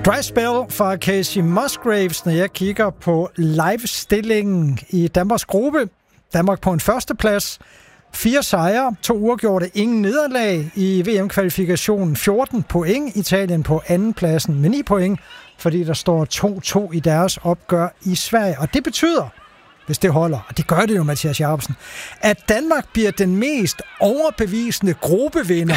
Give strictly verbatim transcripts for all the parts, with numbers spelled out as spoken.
Dry Spell fra Casey Musgraves, når jeg kigger på live-stillingen i Danmarks gruppe. Danmark på en førsteplads. Fire sejre, to uafgjorte, ingen nederlag i V M-kvalifikationen. fjorten point, Italien på andenpladsen med ni point, fordi der står to to i deres opgør i Sverige. Og det betyder, hvis det holder, og det gør det jo, Mathias Jacobsen, at Danmark bliver den mest overbevisende gruppevinder.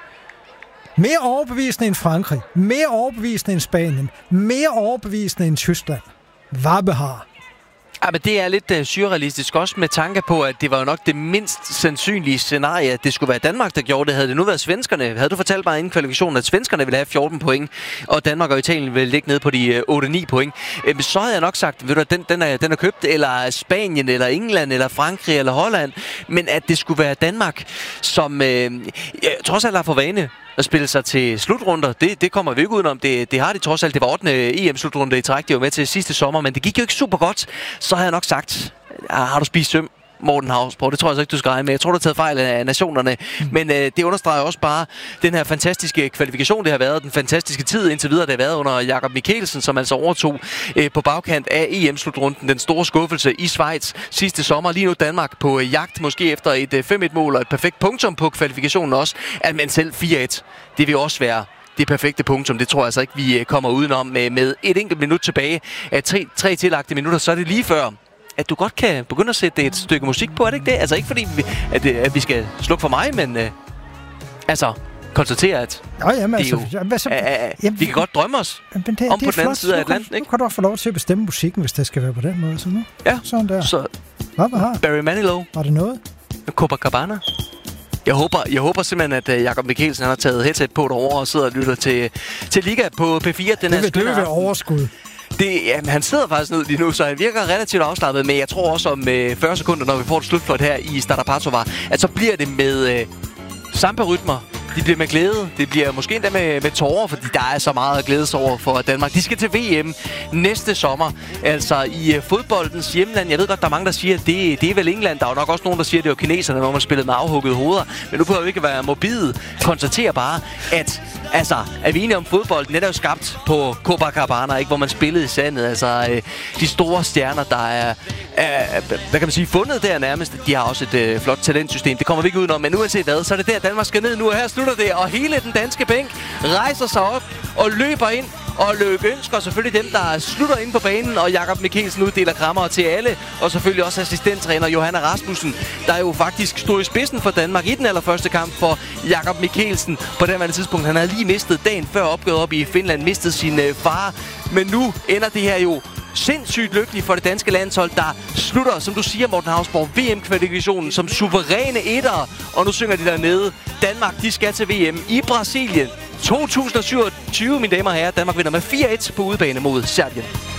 Mere overbevisende end Frankrig, mere overbevisende end Spanien, mere overbevisende end Tyskland. Hvad har? Ja, men det er lidt uh, surrealistisk, også med tanke på, at det var jo nok det mindst sandsynlige scenarie, at det skulle være Danmark, der gjorde det. Havde det nu været svenskerne, havde du fortalt mig inden kvalifikationen, at svenskerne ville have fjorten point, og Danmark og Italien ville ligge ned på de uh, otte ni point, øh, så havde jeg nok sagt, ved du, den, den, er, den er købt, eller Spanien, eller England, eller Frankrig, eller Holland, men at det skulle være Danmark, som øh, ja, trods alt har for vane at spille sig til slutrunder, det, det kommer vi ikke udenom. Det, det har de trods alt. Det var ottende E M-slutrunde i træk, de var med til sidste sommer, men det gik jo ikke super godt. Så havde jeg nok sagt, har du spist søm, Morten Hausborg? Det tror jeg så ikke, du skal regne med. Jeg tror, du har taget fejl af nationerne. Mm. Men øh, det understreger også bare den her fantastiske kvalifikation, det har været. Den fantastiske tid indtil videre, det har været under Jakob Mikkelsen, som altså overtog øh, på bagkant af E M-slutrunden. Den store skuffelse i Schweiz sidste sommer. Lige nu Danmark på øh, jagt, måske efter et øh, fem et-mål og et perfekt punktum på kvalifikationen også. At man selv fire et, det vil også være det perfekte punktum. Det tror jeg altså ikke, vi kommer udenom med, med et enkelt minut tilbage. Af tre, tre tillagte minutter, så er det lige før, at du godt kan begynde at sætte et stykke musik på, er det ikke det? Altså ikke fordi, vi, at, at vi skal slukke for mig, men øh, altså konstatere, at Nå, jamen, altså, jo, jamen, så, øh, jamen, vi kan godt drømme os jamen, det, om det på den anden side af Atlanten. Nu kan du få lov til at bestemme musikken, hvis det skal være på den måde. Så nu. Ja, sådan der. Så Hvad, hvad har? Barry Manilow. Var det noget? Copacabana. Jeg håber, jeg håber simpelthen, at uh, Jakob Mikkelsen har taget headset på derovre og sidder og lytter til, til Liga på P fire. Den det vil, det vil være overskud. Det, jamen, han sidder faktisk ned lige nu, så han virker relativt afslappet, men jeg tror også om øh, fyrre sekunder, når vi får et slutflot her i Stara Patovar, at så bliver det med øh, samba-rytmer. De bliver med glæde. Det bliver måske endda med, med tårer, fordi der er så meget at glæde sig over for Danmark. De skal til V M næste sommer, altså i uh, fodboldens hjemland. Jeg ved godt, der er mange, der siger, at det, det er vel England. Der er jo nok også nogen, der siger, at det var kineserne, hvor man spillede med afhuggede hoveder. Men nu behøver vi ikke være morbide. Konstaterer bare, at altså, er vi enige om fodbolden? Det er jo skabt på Copacabana, ikke, hvor man spillede i sandet. Altså, øh, de store stjerner, der er, er, hvad kan man sige, fundet der nærmest. De har også et øh, flot talentsystem. Det kommer vi ikke udenom. Men uanset hvad, så er det der, Danmark skal ned nu. Og her slutter det, og hele den danske bænk rejser sig op og løber ind og lykønsker selvfølgelig dem, der slutter ind på banen, og Jakob Mikkelsen uddeler krammer til alle, og selvfølgelig også assistenttræner Johanna Rasmussen, der jo faktisk stod i spidsen for Danmark i den allerførste kamp for Jakob Mikkelsen. På det tidspunkt, han havde lige mistet dagen før opgøret op i Finland, mistet sin øh, far, men nu ender det her jo sindssygt lykkeligt for det danske landshold, der slutter, som du siger, Morten Hausborg, V M-kvalifikationen som suveræne etter. Og nu synger de dernede. Danmark, de skal til V M i Brasilien to tusind syvogtyve, mine damer og herrer. Danmark vinder med fire et på udebane mod Serbien.